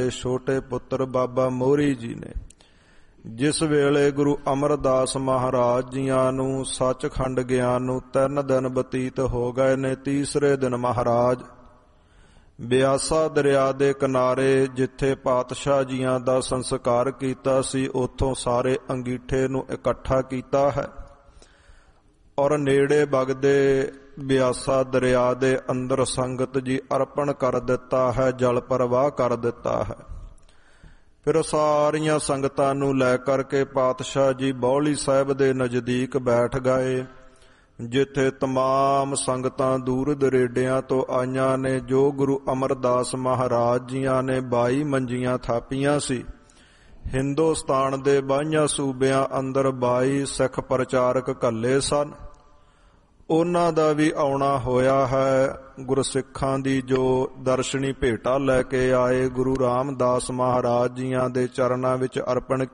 ਛੋਟੇ ਪੁੱਤਰ ਬਾਬਾ ਮੋਹਰੀ ਜੀ ਨੇ। ਜਿਸ ਵੇਲੇ ਗੁਰੂ ਅਮਰਦਾਸ ਮਹਾਰਾਜ ਜੀਆਂ ਨੂੰ ਸੱਚਖੰਡ ਗਿਆਨ ਨੂੰ 3 ਦਿਨ ਬਤੀਤ ਹੋ ਗਏ ਨੇ, ਤੀਸਰੇ ਦਿਨ ਮਹਾਰਾਜ ਬਿਆਸਾ ਦਰਿਆ ਦੇ ਕਿਨਾਰੇ ਜਿੱਥੇ ਪਾਤਸ਼ਾਹ ਜੀਆਂ ਦਾ ਸੰਸਕਾਰ ਕੀਤਾ ਸੀ, ਉੱਥੋਂ ਸਾਰੇ ਅੰਗੀਠੇ ਨੂੰ ਇਕੱਠਾ ਕੀਤਾ ਹੈ ਔਰ ਨੇੜੇ ਵਗਦੇ ਬਿਆਸਾ ਦਰਿਆ ਦੇ ਅੰਦਰ ਸੰਗਤ ਜੀ ਅਰਪਣ ਕਰ ਦਿੱਤਾ ਹੈ, ਜਲ ਪ੍ਰਵਾਹ ਕਰ ਦਿੱਤਾ ਹੈ। ਫਿਰ ਸਾਰੀਆਂ ਸੰਗਤਾਂ ਨੂੰ ਲੈ ਕਰਕੇ ਪਾਤਸ਼ਾਹ ਜੀ ਬੌਲੀ ਸਾਹਿਬ ਦੇ ਨਜ਼ਦੀਕ ਬੈਠ ਗਏ, ਜਿੱਥੇ ਤਮਾਮ ਸੰਗਤਾਂ ਦੂਰ ਦਰੇਡਿਆਂ ਤੋਂ ਆਈਆਂ ਨੇ। ਜੋ ਗੁਰੂ ਅਮਰਦਾਸ ਮਹਾਰਾਜ ਜੀਆਂ ਨੇ 22 ਮੰਜੀਆਂ ਥਾਪੀਆਂ ਸੀ, ਹਿੰਦੁਸਤਾਨ ਦੇ 22 ਸੂਬਿਆਂ ਅੰਦਰ 22 ਸਿੱਖ ਪ੍ਰਚਾਰਕ ਘੱਲੇ ਸਨ, ਉਹਨਾਂ ਦਾ ਵੀ ਆਉਣਾ ਹੋਇਆ ਹੈ। ਗੁਰਸਿੱਖਾਂ ਦੀ ਜੋ ਦਰਸ਼ਨੀ ਭੇਟਾ ਲੈ ਕੇ ਆਏ, ਗੁਰੂ ਰਾਮਦਾਸ ਮਹਾਰਾਜ ਜੀਆਂ ਦੇ ਚਰਨਾਂ ਵਿੱਚ ਅਰਪਣ